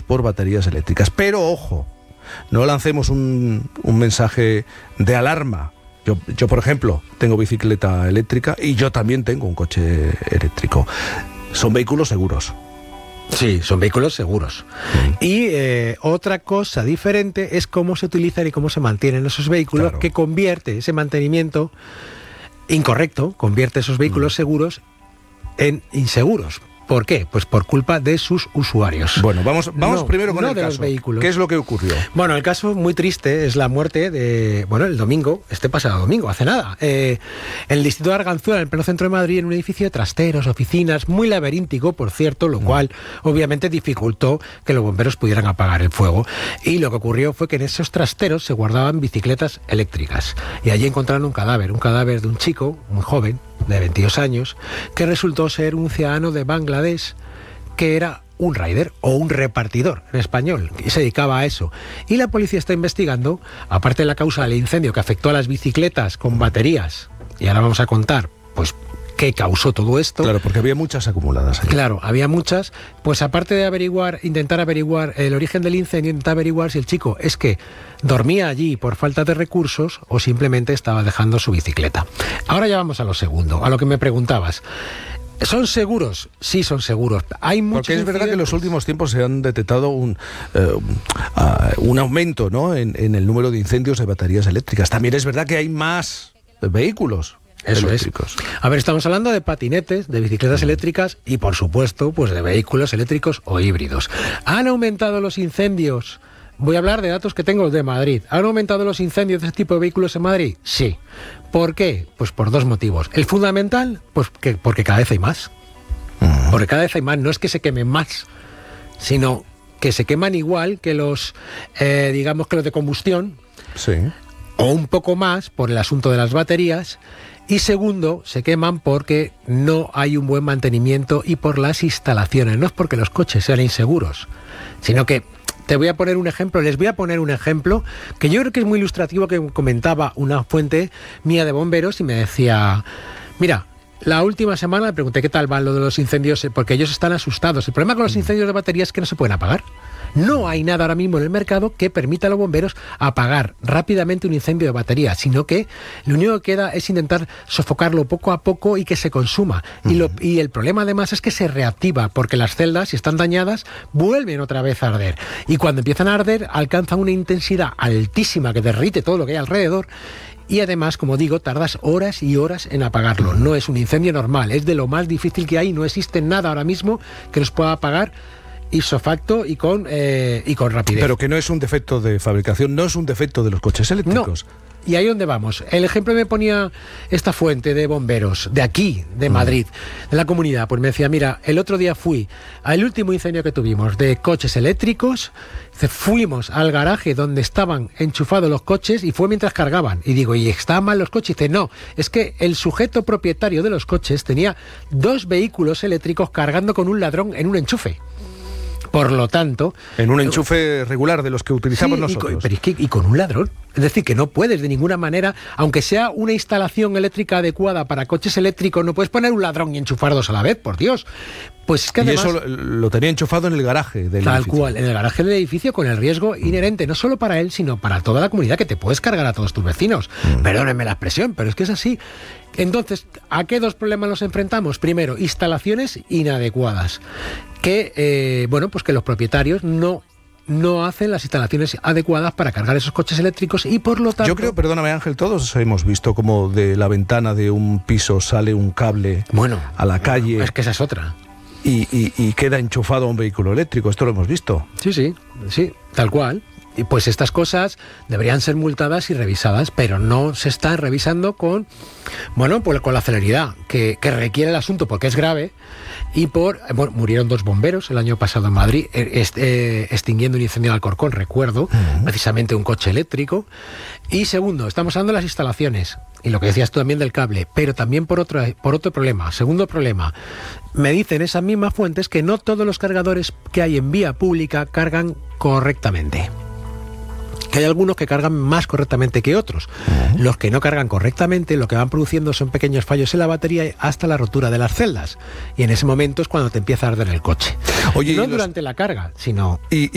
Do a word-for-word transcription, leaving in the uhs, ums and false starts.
por baterías eléctricas. Pero ojo, no lancemos un, un mensaje de alarma. Yo, yo, por ejemplo, tengo bicicleta eléctrica y yo también tengo un coche eléctrico. Son vehículos seguros. Sí, son vehículos seguros. Mm. Y eh, otra cosa diferente es cómo se utilizan y cómo se mantienen esos vehículos, claro, que convierte ese mantenimiento incorrecto, convierte esos vehículos mm. seguros en inseguros. ¿Por qué? Pues por culpa de sus usuarios. Bueno, vamos, vamos no, primero con no el de caso. Los vehículos. ¿Qué es lo que ocurrió? Bueno, el caso muy triste es la muerte de, bueno, el domingo, este pasado domingo, hace nada, eh, en el distrito de Arganzuela, en el pleno centro de Madrid, en un edificio de trasteros, oficinas, muy laberíntico, por cierto, lo cual obviamente dificultó que los bomberos pudieran apagar el fuego. Y lo que ocurrió fue que en esos trasteros se guardaban bicicletas eléctricas. Y allí encontraron un cadáver, un cadáver de un chico muy joven, de veintidós años, que resultó ser un ciudadano de Bangladesh, que era un rider o un repartidor en español, y se dedicaba a eso. Y la policía está investigando, aparte de la causa del incendio que afectó a las bicicletas con baterías, y ahora vamos a contar, pues, qué causó todo esto. Claro, porque había muchas acumuladas ahí. Claro, había muchas. Pues aparte de averiguar, intentar averiguar el origen del incendio, intentar averiguar si el chico es que dormía allí por falta de recursos o simplemente estaba dejando su bicicleta. Ahora ya vamos a lo segundo, a lo que me preguntabas. ¿Son seguros? Sí, son seguros. Hay muchos Porque es verdad incidentes. que en los últimos tiempos se han detectado un, uh, uh, un aumento, ¿no?, en, en el número de incendios de baterías eléctricas. También es verdad que hay más vehículos Eso eléctricos. Es. A ver, estamos hablando de patinetes, de bicicletas eléctricas y, por supuesto, pues de vehículos eléctricos o híbridos. ¿Han aumentado los incendios? Voy a hablar de datos que tengo de Madrid. ¿Han aumentado los incendios de este tipo de vehículos en Madrid? Sí. ¿Por qué? Pues por dos motivos. El fundamental, pues que, porque cada vez hay más. Uh-huh. Porque cada vez hay más. No es que se quemen más, sino que se queman igual que los, eh, digamos que los de combustión. Sí. O un poco más por el asunto de las baterías. Y segundo, se queman porque no hay un buen mantenimiento y por las instalaciones. No es porque los coches sean inseguros, sino que te voy a poner un ejemplo, les voy a poner un ejemplo que yo creo que es muy ilustrativo, que comentaba una fuente mía de bomberos y me decía, mira, la última semana le pregunté qué tal van lo de los incendios, porque ellos están asustados. El problema con los incendios de baterías es que no se pueden apagar. No hay nada ahora mismo en el mercado que permita a los bomberos apagar rápidamente un incendio de batería, sino que lo único que queda es intentar sofocarlo poco a poco y que se consuma. Uh-huh. Y, lo, y el problema además es que se reactiva, porque las celdas, si están dañadas, vuelven otra vez a arder. Y cuando empiezan a arder, alcanzan una intensidad altísima que derrite todo lo que hay alrededor. Y además, como digo, tardas horas y horas en apagarlo. No es un incendio normal, es de lo más difícil que hay. No existe nada ahora mismo que los pueda apagar ipso facto y con, eh, y con rapidez. Pero que no es un defecto de fabricación, no es un defecto de los coches eléctricos. No. Y ahí donde vamos. El ejemplo me ponía esta fuente de bomberos, de aquí, de Madrid, de la comunidad. Pues me decía, mira, el otro día fui al último incendio que tuvimos de coches eléctricos, fuimos al garaje donde estaban enchufados los coches y fue mientras cargaban. Y digo, ¿y estaban mal los coches? Y dice, no, es que el sujeto propietario de los coches tenía dos vehículos eléctricos cargando con un ladrón en un enchufe. Por lo tanto... En un enchufe regular de los que utilizamos sí, nosotros. Y con, pero es que, y con un ladrón. Es decir, que no puedes de ninguna manera, aunque sea una instalación eléctrica adecuada para coches eléctricos, no puedes poner un ladrón y enchufar dos a la vez, por Dios. Pues es que además, y eso lo, lo tenía enchufado en el garaje del tal edificio. Tal cual, en el garaje del edificio, con el riesgo inherente, no solo para él, sino para toda la comunidad, que te puedes cargar a todos tus vecinos. Mm. Perdónenme la expresión, pero es que es así. Entonces, ¿a qué dos problemas nos enfrentamos? Primero, instalaciones inadecuadas. Que, eh, bueno, pues que los propietarios no... no hacen las instalaciones adecuadas para cargar esos coches eléctricos y por lo tanto... Yo creo, perdóname Ángel, todos hemos visto como de la ventana de un piso sale un cable bueno, a la calle. Bueno, es que esa es otra. Y, y, y queda enchufado a un vehículo eléctrico, esto lo hemos visto. Sí, sí, sí, tal cual. Y pues estas cosas deberían ser multadas y revisadas, pero no se están revisando con, bueno, pues con la celeridad que, que requiere el asunto, porque es grave. Y por, bueno, murieron dos bomberos el año pasado en Madrid, est, eh, extinguiendo un incendio de Alcorcón, recuerdo, uh-huh. precisamente un coche eléctrico. Y segundo, estamos hablando de las instalaciones, y lo que decías tú también del cable, pero también por otro, por otro problema. Segundo problema, me dicen esas mismas fuentes que no todos los cargadores que hay en vía pública cargan correctamente. Que hay algunos que cargan más correctamente que otros. Uh-huh. Los que no cargan correctamente, lo que van produciendo son pequeños fallos en la batería hasta la rotura de las celdas. Y en ese momento es cuando te empieza a arder el coche. Oye, no durante los... la carga, sino... Y,